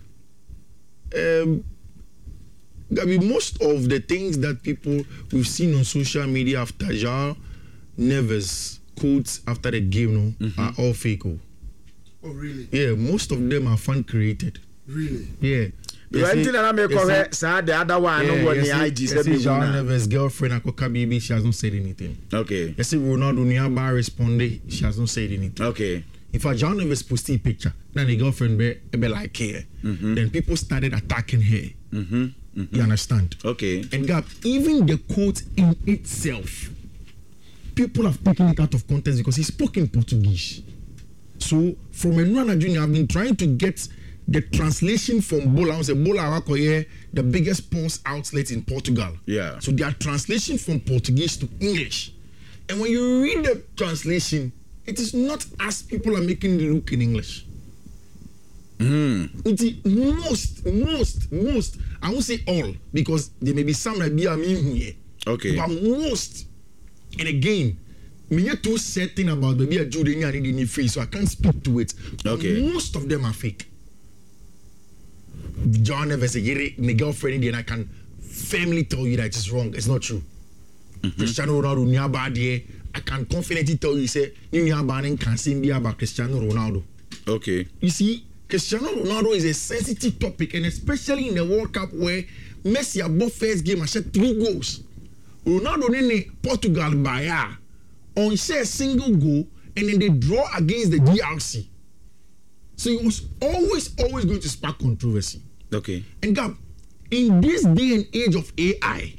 Gabi, most of the things that people we've seen on social media after João Neves quotes after the game are all fake. Oh really? Yeah, most of them are fan created. Really? Yeah. You anything that I make correct, sir, the other one no one the IG said João Neves' girlfriend Akoka Bibi, she hasn't said anything. Okay. You see Ronaldo Niaba responded, she hasn't said anything. Okay. In fact, João Neves posted a picture. Then the girlfriend be like here. Then people started attacking her. You understand? Okay. And Gab, even the quote in itself, people have taken it out of context because he spoke in Portuguese. So from Enrana Junior, I've been trying to get the translation from Bola. I say Bola Arakoye, the biggest sports outlet in Portugal. Yeah. So their translation from Portuguese to English. And when you read the translation, it is not as people are making it look in English. It is most, I won't say all, because there may be some that be a mean here. Okay. But most, and again, me not too certain about the be a Jude in the face, so I can't speak to it. Okay. Most of them are fake. João Neves, my girlfriend, and I can firmly tell you that it's wrong. It's not true. Cristiano Ronaldo, Niabadi, I can confidently tell you, say, Niabadi can't say about Cristiano Ronaldo. Okay. You see, Cristiano Ronaldo is a sensitive topic, and especially in the World Cup where Messi above first game and shed 3 goals. Ronaldo in Portugal by on share a single goal, and then they draw against the DRC. So it was always going to spark controversy. Okay. And Gab, in this day and age of AI,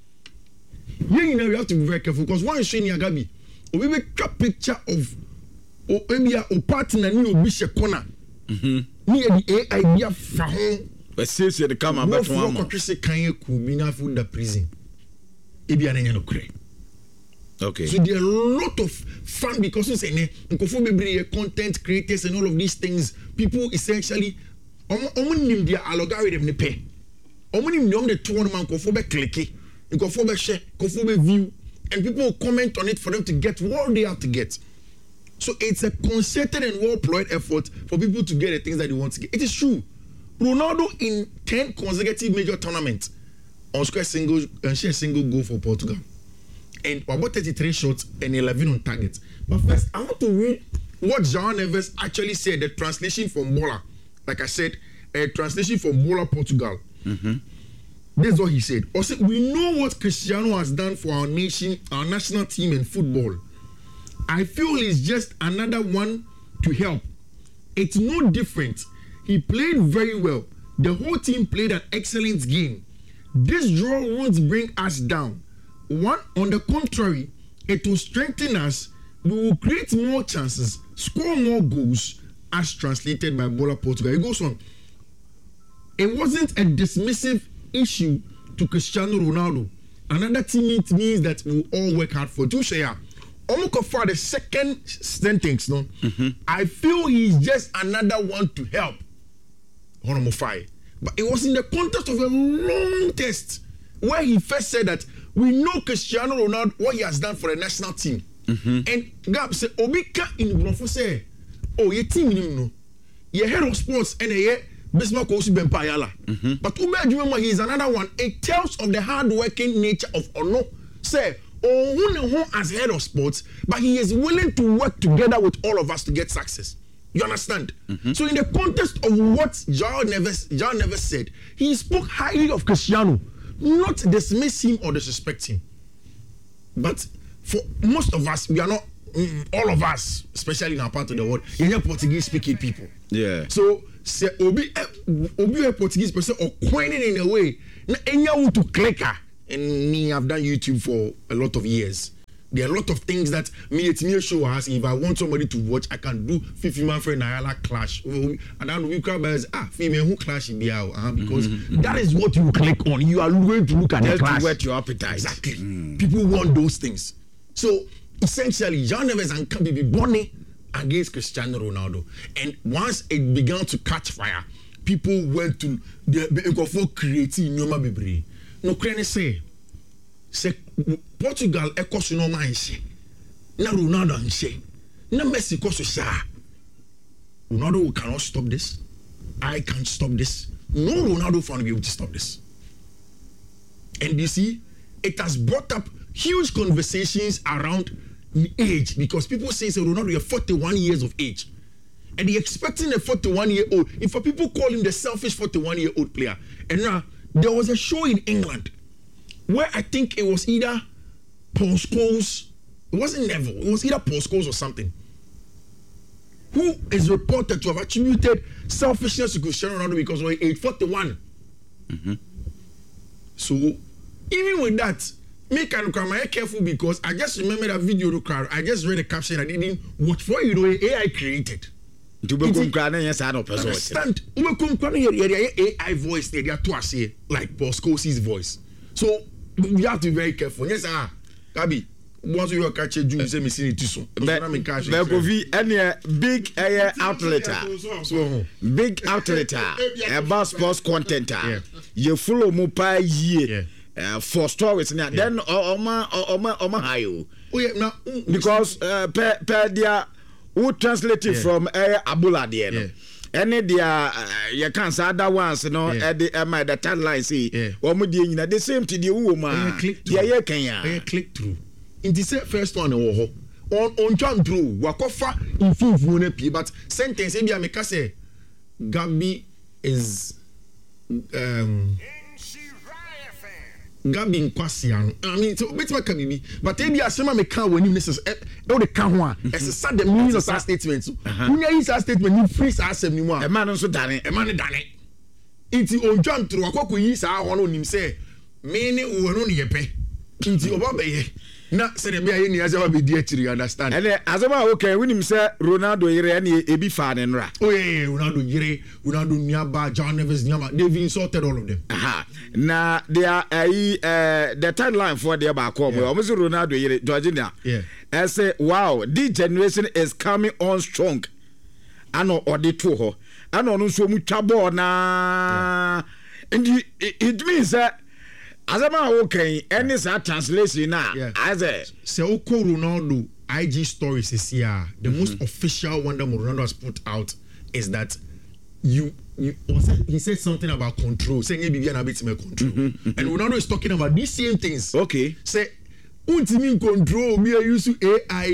you have to be very careful because one is showing you Gabi, we make a picture of maybe a partner ni obi she corner. Ni the AI be fa ho. But since you come about to one country say kan ye ku bi na fu da prison. E bi ananya no kure. Okay. So there are a lot of fun because you say ne nkofo bebre content creators and all of these things, people essentially nim their algorithm ne pe. Nim the 200 man nkofo be click, nkofo be share, nkofo be view, and people comment on it for them to get what they have to get. So it's a concerted and well-employed effort for people to get the things that they want to get. It is true. Ronaldo in 10 consecutive major tournaments on square single and share single goal for Portugal. And about 33 shots and 11 on target. But first, I want to read what João Neves actually said, the translation from Bola. Like I said, a translation from Bola, Portugal. This is what he said. Also, we know what Cristiano has done for our nation, our national team in football. I feel he's just another one to help. It's no different. He played very well. The whole team played an excellent game. This draw won't bring us down. On the contrary, it will strengthen us. We will create more chances, score more goals, as translated by Bola Portugal. It goes on. It wasn't a dismissive issue to Cristiano Ronaldo. Another teammate means that we will all work hard for Tushaya. For the second sentence, no, I feel he's just another one to help. But it was in the context of a long test where he first said that we know Cristiano Ronaldo, what he has done for the national team. And Gab said, Obika in Brofo say, oh, your team, no, your head of sports and a Bismarck Osi Bempayala. But Ube he is another one. It tells of the hard-working nature of Ono. Say, who as head of sports, but he is willing to work together with all of us to get success. You understand? So in the context of what João Neves said, he spoke highly of Cristiano, not dismiss him or disrespect him. But for most of us, we are not all of us, especially in our part of the world, you're Portuguese speaking people. Yeah. So say obi a Portuguese person or coining in a way. Na enya to clicker. And me, I've done YouTube for a lot of years. There are a lot of things that me show us. If I want somebody to watch, I can do 50 man friend Ayala clash. And then we come as female who clash in the hour because that is what you click on. You are going to look at the clash. To whet your appetite. Exactly. People want those things. So essentially, John Neves and Kambi be born against Cristiano Ronaldo. And once it began to catch fire, people went to the creating Nyoma Bibri. No Ukraine say Portugal ekoso no man she na Ronaldo an she na Messi koso sha Ronaldo cannot stop this. I can't stop this. No Ronaldo fan will be able to stop this. And you see, it has brought up huge conversations around the age because people say Ronaldo you're 41 years of age. And they're expecting a 41-year-old. If people call him the selfish 41-year-old player. And now there was a show in England where I think it was either Paul Scholes, it wasn't Neville, it was either Paul Scholes or something, who is reported to have attributed selfishness to Cristiano Ronaldo because of age 41. So even with that, me can come careful because I just remember that video. I just read the caption. I didn't watch for AI created. Understand? AI voice they are to say like Paul Scholes' voice. So you have to be very careful. Yes, Gabi. Once you catch a Jew, say me see it too soon. Big outlet, big outlet, about sports content. You follow Mupai year for stories now. Then Oma Hayo. Because per dia who translated from Abula there. Any dia you can't say that once at the the tagline say the same to the woman click through in the first one on John through wakofa in full but sentence e bia make say Gabi is Gabi Nkwasiano. I mean, so bit can be, but maybe I say me can when you necessary. No, the can one. It's a sad the meaning of that statement. When you use that statement, you freeze as a new one. A man also done it. A man done it. It's on jump through. Akoko use our one on him say, "Many who are on yepe." It's over na say the be any as ever be there to understand. And as about okay, when him say Ronaldo yere na e bi fan nra. Oh yeah, Ronaldo yere, Ronaldo nyaba, John Neves nyaba. They've insulted all of them. Now they are the tagline for the back home. Almost Ronaldo yere, Georgina. Yeah. I say, wow, this generation is coming on strong. Ano odi to ho. Ano no so mu twabo na. And it means that as a man okay, any translation now. As a so Ronaldo IG stories is here. The most official one that Ronaldo has put out is that he said something about control, saying he began a bit more control. And Ronaldo is talking about these same things. Okay. Say ultimate control, me I used to AI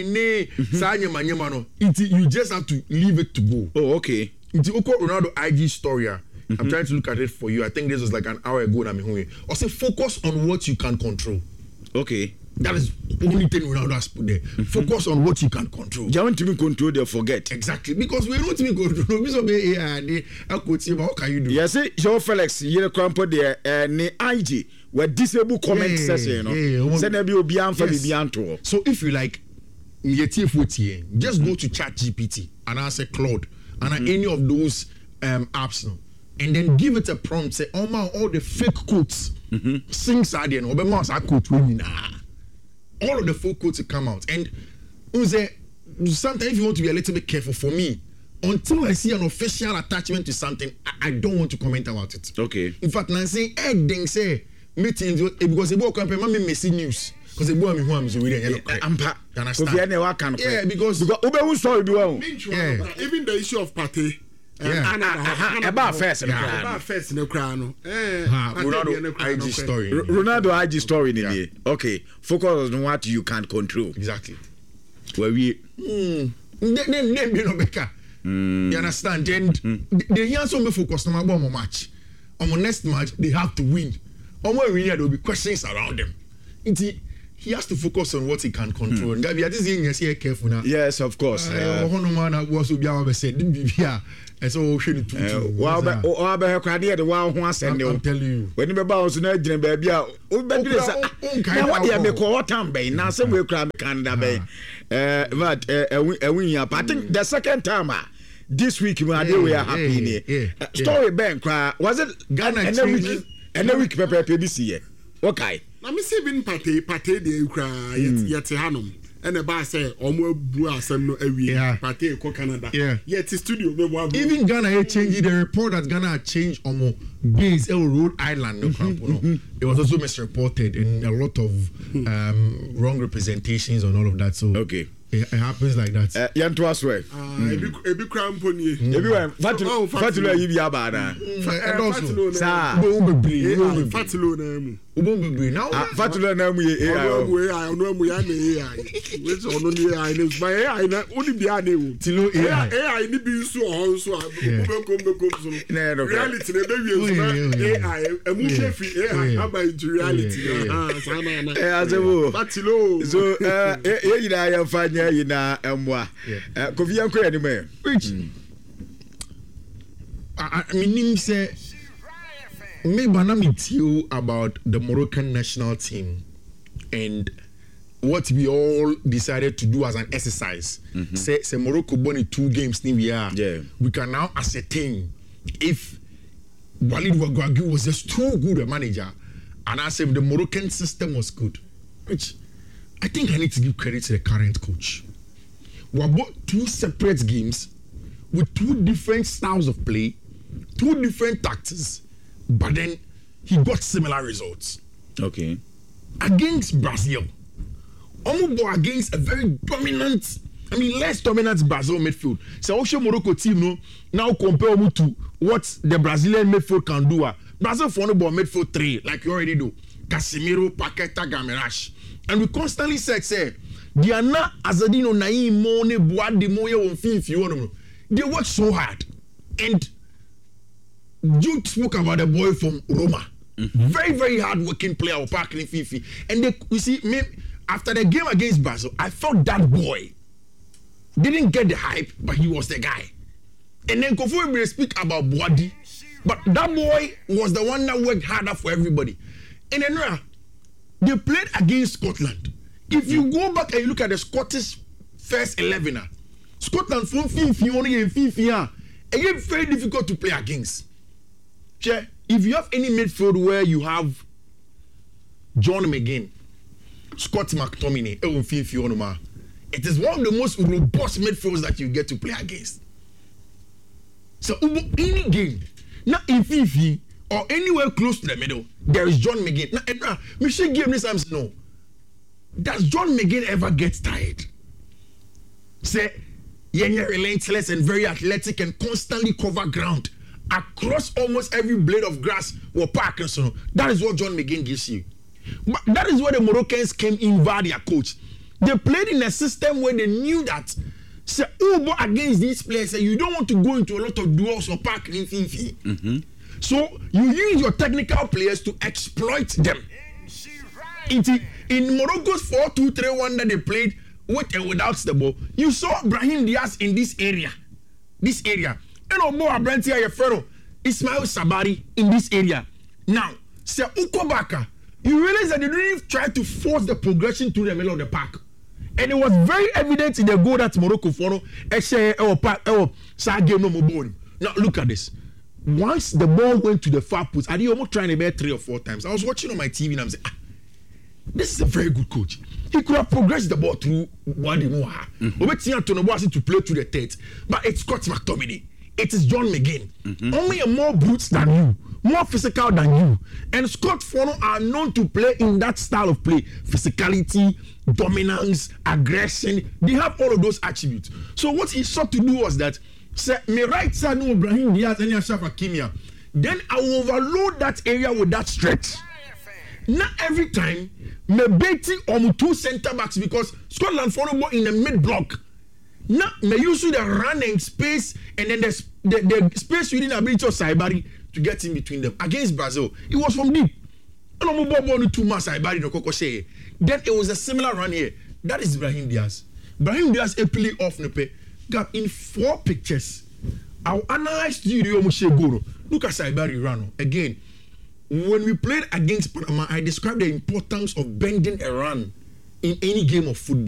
you just have to leave it to go. Oh, okay. It's Ronaldo IG story. I'm trying to look at it for you. I think this was like an hour ago. I say focus on what you can control. Okay. That is the only thing Ronaldo has put there. Focus on what you can control. You want to be control, they forget. Exactly. Because we don't be control. What can you do? Yes, Joe Felix, you're crampo there, and IG, where disable comment session. Send a beyond for the beyond. So if you like, just go to ChatGPT and answer Claude and any of those apps now. And then give it a prompt. Say, all the fake quotes. Sing Sadian, or quote all of the fake quotes will come out. And sometimes if you want to be a little bit careful, for me, until I see an official attachment to something, I don't want to comment about it. Okay. In fact, I'm saying, say, meetings, because they both come up with messy news. Because they both me so we don't yeah, because even the issue of party. About first in the crown. Ronaldo IG story. Ronaldo IG story in the okay. Focus on what you can control. Exactly. Where we then you know better. You understand? And they hear so much focus on my match. On my next match, they have to win. On my winner, there will be questions around them. he has to focus on what he can control. Gabi, I just say careful now. Yes, of course. Honoman was to be our said, didn't be here. And so she need to. Wow, I'm telling you. When you bounce in a dream, baby, what you make what time bay? Now, some will cry Canada Bay. But I think the second time. This week we are happy. Story bank was it Ghana and a week pepper PBC. Okay. Let me see been pate the cry yet hanum. And the bar say almost blue some no every pate ko Canada. Yet the studio even Ghana changed the report that Ghana changed almost base Rhode Island. It was also misreported and a lot of wrong representations on all of that. So okay. It happens like that. Yan to us way. Ebi cramponi. Everyone, fatilo you be abada. Sa. Fatilo na mu. Ubombebre now. Fatilo na mu AI. No mu ya na AI. Which ono ni AI na by AI na oni bia na ewu. Tilo AI ni bi nso ho nso bekom so. Reality na be wie so AI. Emu shefi AI aba into reality. Sa na. Fatilo. So you na ya fanya yina emwa. Kofi yanko ya ni me. Which I mean say me banami tell about the Moroccan national team and what we all decided to do as an exercise. Say Morocco won 2 games we can now ascertain if Walid Ouagadougou was just too good a manager and as if the Moroccan system was good. Which I think I need to give credit to the current coach. We bought 2 separate games with 2 different styles of play, 2 different tactics, but then he got similar results. Okay. Against Brazil, almost against a very dominant, less dominant Brazil midfield. So Osho Morocco team now compare to what the Brazilian midfield can do. Brazil for the ball midfield 3, like you already do. Casemiro, Paqueta, Gamerash. And we constantly said, Diana Azadino Naim Mone Boade Moya on Fifi. They work so hard. And you spoke about the boy from Roma. Very, very hard working player of Park in Fifi. And they, you see, after the game against Brazil, I thought that boy didn't get the hype, but he was the guy. And then Kofi will speak about Boadi. But that boy was the one that worked harder for everybody. And then they played against Scotland. If you go back and you look at the Scottish first 11, Scotland from Fifi only in Fifi, again very difficult to play against. If you have any midfield where you have John McGinn, Scott McTominay, it is one of the most robust midfields that you get to play against. So any game, not in Fifi or anywhere close to the middle, there is John McGinn. Now, Michelle gave me some no. Does John McGinn ever get tired? Say, you're relentless and very athletic and constantly cover ground across almost every blade of grass or park and so on. That is what John McGinn gives you. But that is where the Moroccans came in via their coach. They played in a system where they knew that say, against these players, you don't want to go into a lot of duels or park in Fifi. So you use your technical players to exploit them. In Morocco's 4-2-3-1 that they played with and without the ball, you saw Brahim Diaz in this area. And Obo Abrantia Yefero, Ismail Sabari in this area. Now, Sir Ukobaka, you realize that they didn't even try to force the progression to the middle of the park. And it was very evident in the goal that Morocco follow. Now, look at this. Once the ball went to the far post, I did almost trying to bet 3 or 4 times. I was watching on my TV and I'm saying, this is a very good coach. He could have progressed the ball through Wadi Moha. To play to the 3rd. But it's Scott McTominay. It is John McGinn. Only a more brutes than you, more physical than you. And Scott Fono are known to play in that style of play. Physicality, dominance, aggression. They have all of those attributes. So what he sought to do was that, say, me right side no Brahim Diaz and Ashraf Hakimi. Then I will overload that area with that stretch. Not every time, me betting on 2 center backs because Scotland follow in the mid block. Now, me used to run in space and then the space within the ability of Saibari to get in between them. Against Brazil, it was from deep. And I'm going to 2 months Saibari no koko say. Then it was a similar run here. That is Brahim Diaz. Brahim Diaz a play off Nepe. Gap in 4 pictures. I'll analyze you Mushegoro. Look at Saibari Rano. Again, when we played against Panama, I described the importance of bending a run in any game of football.